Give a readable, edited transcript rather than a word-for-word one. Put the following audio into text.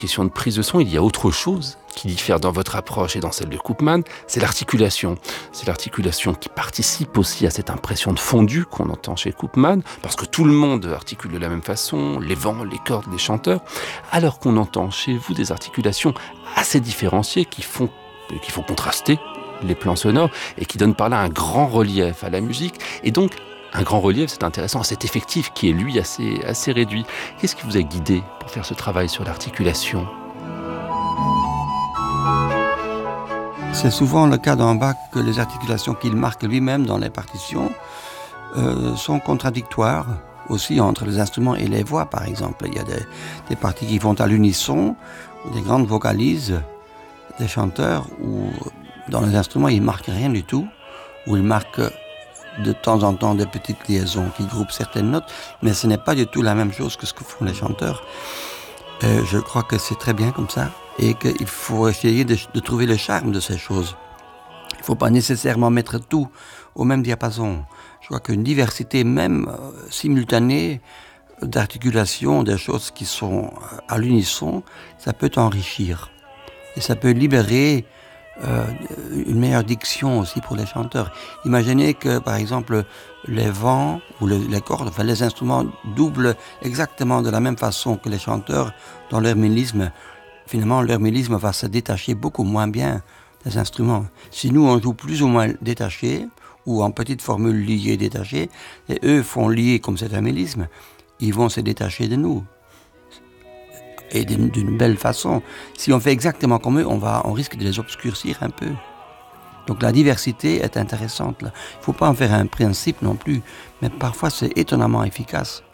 Question de prise de son, il y a autre chose qui diffère dans votre approche et dans celle de Koopman, c'est l'articulation. C'est l'articulation qui participe aussi à cette impression de fondu qu'on entend chez Koopman, parce que tout le monde articule de la même façon, les vents, les cordes, les chanteurs, alors qu'on entend chez vous des articulations assez différenciées qui font contraster les plans sonores et qui donnent par là un grand relief à la musique. Et donc, un grand relief, c'est intéressant, à cet effectif qui est, lui, assez réduit. Qu'est-ce qui vous a guidé pour faire ce travail sur l'articulation ? C'est souvent le cas dans Bach que les articulations qu'il marque lui-même dans les partitions sont contradictoires aussi entre les instruments et les voix, par exemple. Il y a des parties qui vont à l'unisson, des grandes vocalises des chanteurs où dans les instruments il ne marque rien du tout, où il marque de temps en temps des petites liaisons qui groupent certaines notes, mais ce n'est pas du tout la même chose que ce que font les chanteurs. Je crois que c'est très bien comme ça et qu'il faut essayer de trouver le charme de ces choses. Il ne faut pas nécessairement mettre tout au même diapason. Je crois qu'une diversité même simultanée d'articulation, des choses qui sont à l'unisson, ça peut enrichir. Et ça peut libérer une meilleure diction aussi pour les chanteurs. Imaginez que, par exemple, les vents ou les cordes, enfin les instruments doublent exactement de la même façon que les chanteurs dans leur mélisme. Finalement, leur mélisme va se détacher beaucoup moins bien des instruments. Si nous, on joue plus ou moins détaché, ou en petite formule liée détachée, et eux font lier comme c'est un mélisme, ils vont se détacher de nous. Et d'une belle façon. Si on fait exactement comme eux, on risque de les obscurcir un peu. Donc la diversité est intéressante. Il ne faut pas en faire un principe non plus, mais parfois c'est étonnamment efficace.